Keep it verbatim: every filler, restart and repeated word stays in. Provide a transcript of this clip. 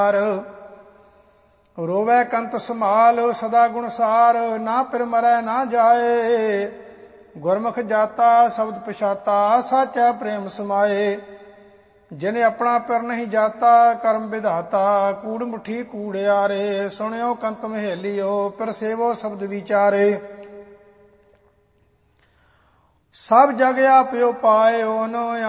ਰੋਵੈ ਕੰਤ small ਸਦਾ ਗੁਣਸਾਰ, ਨਾ ਫਿਰ ਮਰੈ ਨਾ ਜਾਏ। ਗੁਰਮੁਖ ਜਾਤਾ ਸ਼ਬਦ ਪਛਾਤਾ, ਸਾਚਾ ਪ੍ਰੇਮ ਸਮਾਏ। ਜਿਨੇ ਆਪਣਾ ਪਿਰ ਨਹੀਂ ਜਾਤਾ, ਕਰਮ ਵਿਧਾਤਾ। ਕੂੜ ਮੁੱਠੀ ਕੂੜਿਆਰੇ, ਸੁਣਿਓ ਕੰਤ ਮਹੇਲਿਓ। ਪਿਰ ਸੇਵੋ ਸ਼ਬਦ ਵਿਚਾਰੇ। ਸਭ ਜਗ ਆਪਿਓ ਪਾਇਓ,